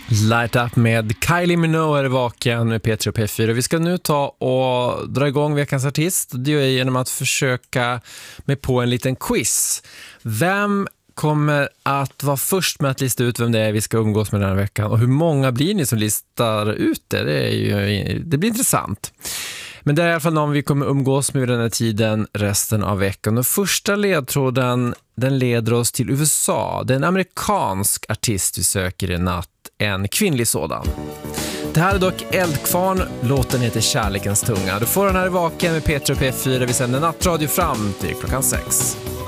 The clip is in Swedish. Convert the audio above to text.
Light Up med Kylie Minogue är vaken med P3 och P4. Vi ska nu ta och dra igång veckans artist. Det är genom att försöka med på en liten quiz. Vem kommer att vara först med att lista ut vem det är vi ska umgås med den här veckan? Och hur många blir ni som listar ut det? Det blir intressant. Men det är i alla fall någon vi kommer umgås med den här tiden resten av veckan. Och första ledtråden, den leder oss till USA. Det är en amerikansk artist vi söker i natt, en kvinnlig sådan. Det här är dock Eldkvarn, låten heter Kärlekens tunga. Du får den här i vaken med P3 och P4. Vi sänder nattradio fram till klockan 6.